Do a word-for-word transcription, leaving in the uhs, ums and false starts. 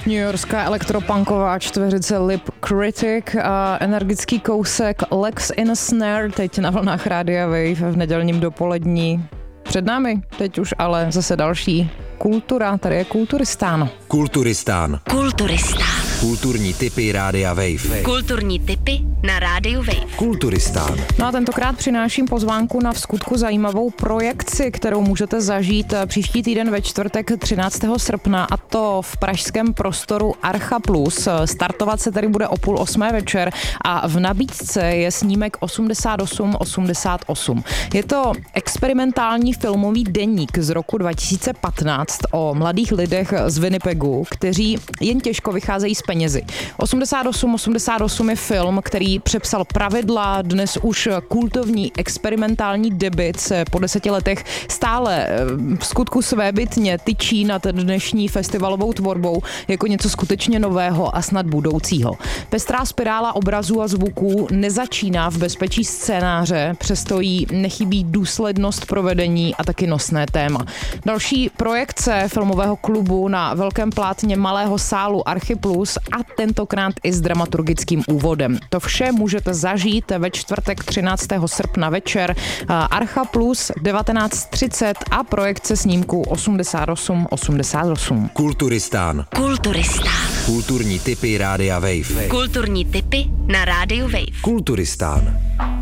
Newyorská elektropunková čtveřice Lip Critic a energický kousek Legs in a Snare teď na vlnách Rádia Wave v nedělním dopolední. Před námi teď už ale zase další kultura, tady je Kulturistán. Kulturistán. Kulturistán. Kulturní tipy Rádia Wave. Kulturní tipy na Rádiu Wave. Kulturistán. No a tentokrát přináším pozvánku na vskutku zajímavou projekci, kterou můžete zažít příští týden ve čtvrtek třináctého srpna, a to v pražském prostoru Archa Plus. Startovat se tedy bude o půl osmé večer a v nabídce je snímek osmdesát osm osmdesát osm. Je to experimentální filmový deník z roku dva tisíce patnáct o mladých lidech z Winnipegu, kteří jen těžko vycházejí z penězi. osmdesát osm osmdesát osm je film, který přepsal pravidla, dnes už kultovní experimentální debut se po deseti letech stále v skutku svébytně tyčí nad dnešní festivalovou tvorbou jako něco skutečně nového a snad budoucího. Pestrá spirála obrazů a zvuků nezačíná v bezpečí scénáře, přesto jí nechybí důslednost provedení a taky nosné téma. Další projekce filmového klubu na velkém plátně malého sálu Archy Plus a tentokrát i s dramaturgickým úvodem. To vše můžete zažít ve čtvrtek třináctého srpna večer. Archa Plus devatenáct třicet a projekce snímku osmdesát osm osmdesát osm. Kulturistán. Kulturistán. Kulturní tipy Rádia Wave. Kulturní tipy na Rádiu Wave. Kulturistán.